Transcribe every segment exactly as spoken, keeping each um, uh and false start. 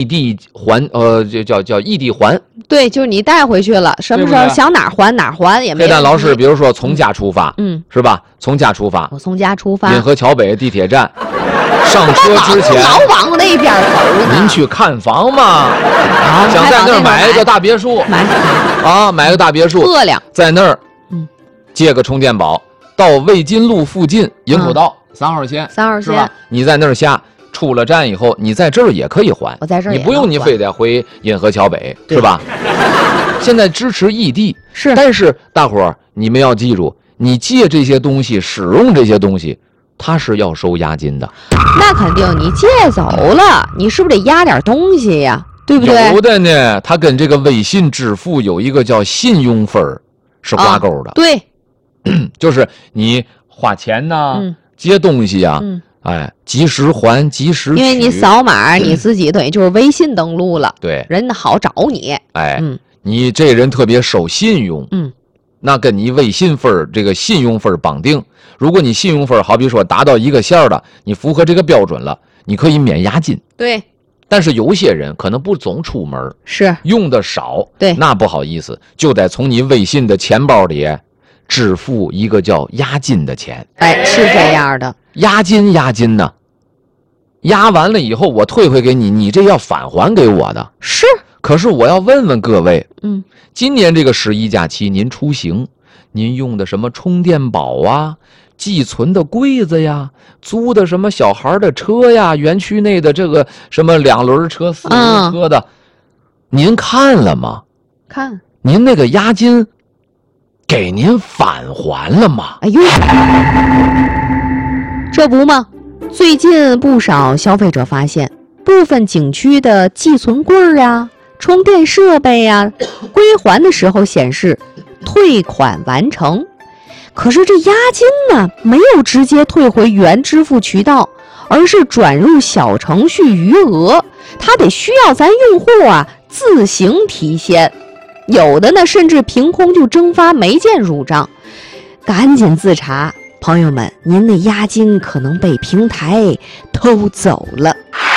地还，呃，就叫叫异地还。 对，就是你带回去了，什么时候想哪儿还哪儿还也没。 黑蛋老师，比如说从家出发， 嗯， 是吧？从家出发， 我从家出发， 滨河桥北地铁站。上车之前老往那边走。 您去看房嘛？啊，想在那儿买一个大别墅， 买啊，买个大别墅， 漂亮， 在那儿， 嗯， 借个充电宝，到魏金路附近银浦道、嗯、三号线， 三号线， 你在那儿下，出了站以后，你在这儿也可以还， 我在这儿， 你不用你非得回滨河桥北，是吧？现在支持异地， 是， 但是大伙儿你们要记住，你借这些东西，使用这些东西。他是要收押金的， 那肯定，你借走了，你是不是得押点东西呀？对不对？ 有的呢，他跟这个微信支付有一个叫信用分是挂钩的。 啊、对， 就是你花钱呐、 嗯、 接东西呀、啊嗯， 哎，及时还，及时取。 因为你扫码，你自己等于就是微信登录了， 对， 人家好找你。 哎， 嗯， 你这人特别守信用， 嗯。 那跟你微信分这个信用分绑定，如果你信用分好比说达到一个线了，你符合这个标准了，你可以免押金。 对， 但是有些人可能不总出门， 是用的少， 对， 那不好意思，就得从你微信的钱包里支付一个叫押金的钱。 哎，是这样的， 押金押金呢，押完了以后我退回给你，你这要返还给我的。 是。 可是我要问问各位， 嗯， 今年这个十一假期您出行，您用的什么充电宝啊，寄存的柜子呀，租的什么小孩的车呀，园区内的这个什么两轮车、四轮车的，嗯、您看了吗？ 看。 您那个押金给您返还了吗？ 哎呦，这不吗？最近不少消费者发现，部分景区的寄存柜呀、充电设备呀，归还的时候显示退款完成，可是这押金呢，没有直接退回原支付渠道，而是转入小程序余额，它得需要咱用户啊自行提现，有的呢甚至凭空就蒸发没见入账，赶紧自查，朋友们，您的押金可能被平台偷走了。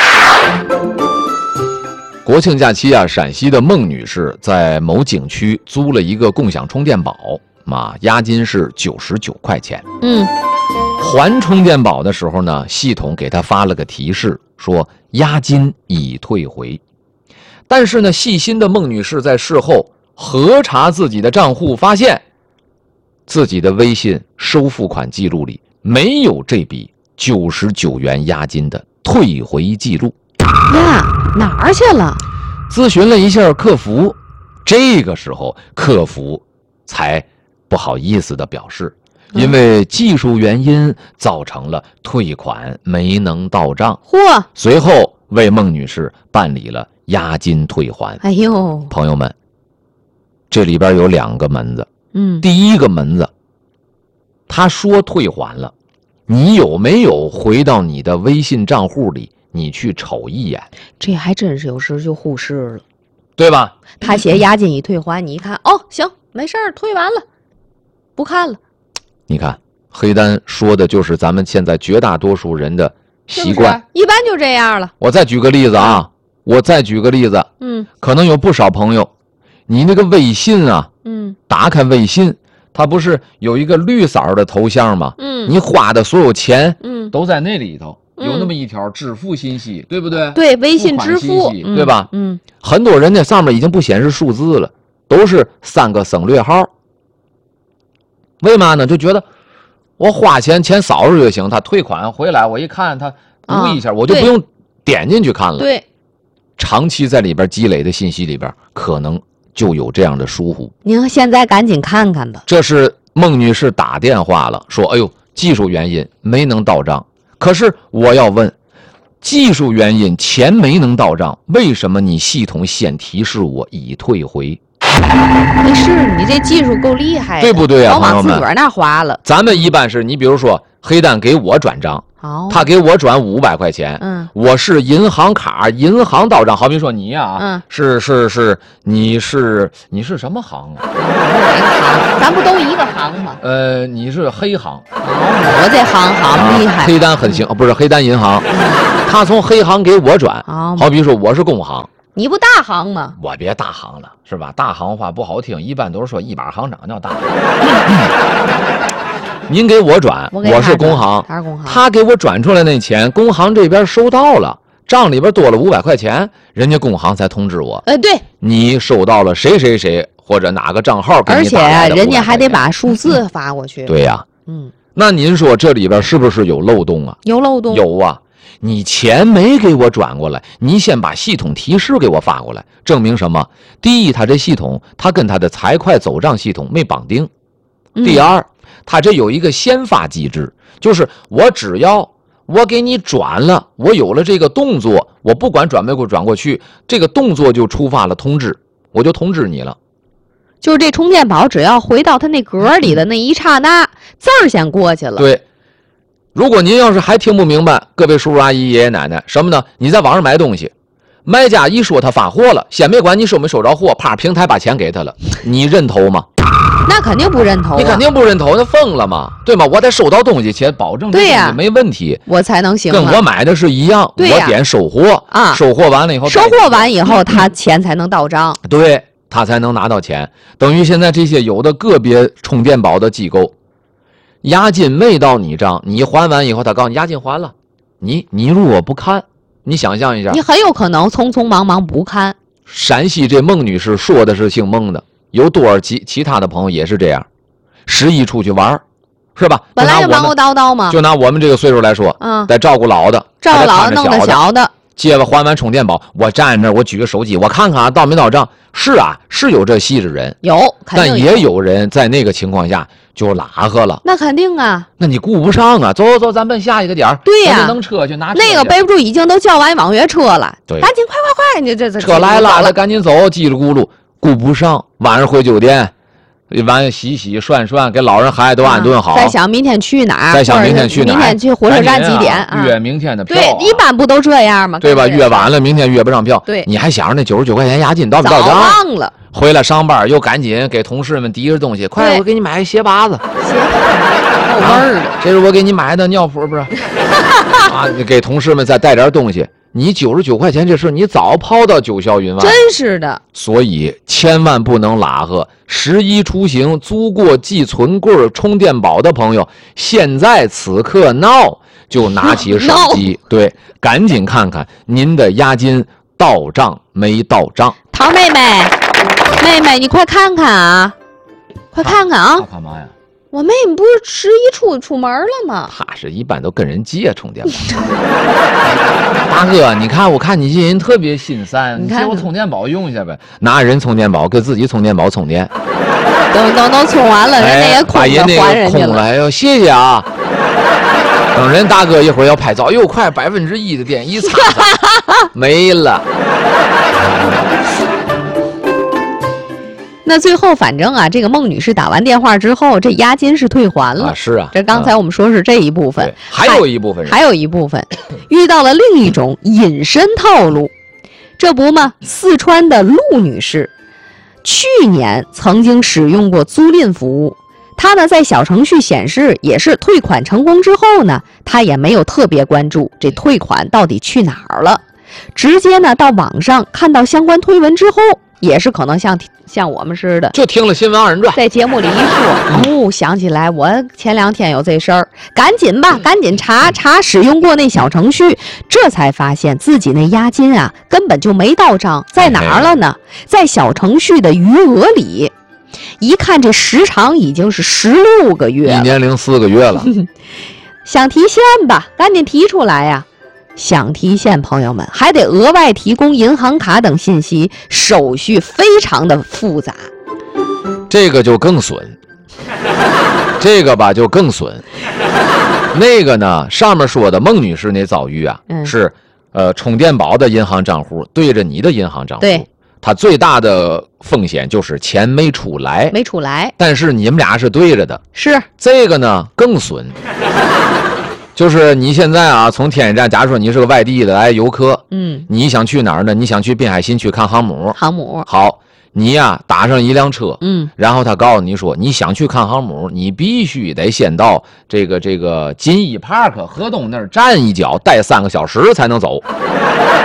国庆假期啊，陕西的孟女士在某景区租了一个共享充电宝，嘛，押金是九十九块钱。 嗯， 还充电宝的时候呢，系统给她发了个提示，说押金已退回。但是呢，细心的孟女士在事后核查自己的账户，发现自己的微信收付款记录里没有这笔九十九元押金的退回记录。 呀，哪儿去了？ 咨询了一下客服，这个时候客服才不好意思的表示，因为技术原因造成了退款没能到账。 嚯！ 随后为孟女士办理了押金退还。 哎呦， 朋友们，这里边有两个门子。 嗯， 第一个门子，他说退还了，你有没有回到你的微信账户里？你去瞅一眼， 这还真是有时就忽视了， 对吧？ 他写押金已退还，你一看，哦，行，没事儿，退完了，不看了。 你看，黑丹说的就是咱们现在绝大多数人的习惯， 是一般就这样了。 我再举个例子啊，我再举个例子， 嗯， 可能有不少朋友，你那个微信啊， 嗯， 打开微信，它不是有一个绿色的头像吗？ 嗯， 你花的所有钱， 嗯， 都在那里头。有那么一条支付信息，对不对？ 对，微信支付， 嗯、对吧？ 嗯， 很多人呢上面已经不显示数字了，都是三个省略号。为嘛呢？就觉得我花钱钱扫着就行，他退款回来，我一看他读一下，啊、我就不用点进去看了。 对， 长期在里边积累的信息里边，可能就有这样的疏忽。 您现在赶紧看看吧。 这是孟女士打电话了，说：“哎呦，技术原因没能到账。”可是我要问，技术原因钱没能到账，为什么你系统先提示我已退回？ 没事，你这技术够厉害的， 对不对啊，朋友们？ 往自个儿那花了。 咱们一般是你比如说黑蛋给我转账， 哦， 他给我转五百块钱， 嗯， 我是银行卡，银行到账。好比说你呀、啊， 嗯， 是是是，你是你是什么行啊？ 咱不都一个行吗？ 呃，你是黑行。 哦，我这行好厉害。 黑单很行，不是黑单银行， 他从黑行给我转， 好好比说我是工行， 你不大行吗？ 我别大行了，是吧？大行话不好听，一般都是说一把行长叫大行。您给我转， 我给我是工行， 他是工行， 他给我转出来那钱，工行这边收到了，账里边多了五百块钱，人家工行才通知我， 呃，对， 你收到了谁谁谁或者哪个账号给而且你打来的人家还得五百块钱把数字发过去。， 对呀、 嗯， 那您说这里边是不是有漏洞啊？ 有漏洞。 有啊，你钱没给我转过来，你先把系统提示给我发过来，证明什么？第一，他这系统他跟他的财会走账系统没绑定； 嗯第二，他这有一个先发机制，就是我只要我给你转了，我有了这个动作，我不管转没给我转过去，这个动作就触发了通知，我就通知你了。 就是这充电宝只要回到它那格里的那一刹那，字儿先过去了。 对，如果您要是还听不明白，各位叔叔阿姨、爷爷奶奶，什么呢？你在网上买东西，卖家一说他发货了，先别管你收没收着货，啪，平台把钱给他了，你认头吗？ 那肯定不认头、啊， 你肯定不认头，那疯了吗？对吗？我得收到东西前保证这东对呀西没问题， 我才能行跟了。 我买的是一样。 对呀我点收货啊收货完了以后， 收货完以后，他钱才能到账。 对他才能拿到钱。等于现在这些有的个别充电宝的机构，押金没到你账，你还完以后，他告诉你押金还了，你你如果不看，你想象一下你，很有可能匆匆忙忙不看。 陕西这孟女士说的是姓孟的，有多少其其他的朋友也是这样，十一出去玩是吧？ 本来就忙我叨叨嘛， 就拿我们这个岁数来说， 嗯， 得照顾老的， 照顾老还得看着弄的小的， 接吧还完充电宝，我站那儿，我举个手机，我看看啊，到没到账？是啊，是有这细致人， 有，肯定但也有人在那个情况下就拉黑了。 那肯定啊， 那你顾不上啊！走走走，咱奔下一个点儿。 对呀咱就弄车去拿车去那个背不住已经都叫完网约车了， 对赶紧快快快，你这这车来了， 了， 赶紧走，叽里咕噜，顾不上。晚上回酒店，完洗洗涮涮，给老人孩子都安顿好。 再想明天去哪儿， 再想或者明天去哪儿， 明天去火车站赶紧啊几点啊？ 约明天的票对啊，， 一般不都这样吗？ 对吧？ 跟着约晚了，明天约不上票。 对你还想着那九十九块钱押金到没早到账？ 忘了， 回来上班又赶紧给同事们提着东西，快， 对我给你买个鞋拔子， 鞋够味儿的。 这是我给你买的尿布，不是？啊，你给同事们再带点东西。你九十九块钱这事，你早抛到九霄云外。 真是的， 所以千万不能拉黑。十一出行租过寄存柜、充电宝的朋友，现在此刻闹就拿起手机，对，赶紧看看您的押金到账没到账。 桃妹妹，妹妹，你快看看啊，快看看啊！ 干嘛呀？ 我妹妹不是十一出出门了吗？ 他是一般都跟人借充电宝。大哥，你看，我看你这人特别心善， 你看借我充电宝用一下呗，拿人充电宝给自己充电宝充电。 等等等充完了，人家也哎， 空着把人那还人家了。 个空了，哎呦，谢谢啊！等人大哥一会儿要拍照，又快百分之一的电一擦擦没了。 那最后反正啊，这个孟女士打完电话之后，这押金是退还了。 啊，是啊， 这刚才我们说是这一部分， 对，还有一部分人， 还有一部分遇到了另一种隐身套路。这不嘛，四川的陆女士去年曾经使用过租赁服务，她呢在小程序显示也是退款成功之后呢，她也没有特别关注这退款到底去哪儿了，直接呢到网上看到相关推文之后，也是可能像像我们似的， 就听了新闻二人转， 在节目里一说，哦，想起来我前两天有这事儿，赶紧吧，赶紧查查使用过那小程序，这才发现自己那押金啊根本就没到账，在哪儿了呢？在小程序的余额里。一看这时长已经是十六个月了， 一年零四个月了。 想提现吧，赶紧提出来呀！想提现，朋友们还得额外提供银行卡等信息，手续非常的复杂。 这个就更损，这个吧就更损。那个呢，上面说的孟女士那遭遇啊， 嗯、 是呃充电宝的银行账户对着你的银行账户， 对， 它最大的风险就是钱没出来， 没出来， 但是你们俩是对着的， 是这个呢更损。就是你现在啊，从天一站，假如说你是个外地的来游客， 嗯， 你想去哪儿呢？你想去滨海新区看航母， 航母， 好， 你呀打上一辆车， 嗯， 然后他告诉你说，你想去看航母，你必须得先到这个这个金一 Park 河东那儿站一脚，待三个小时才能走。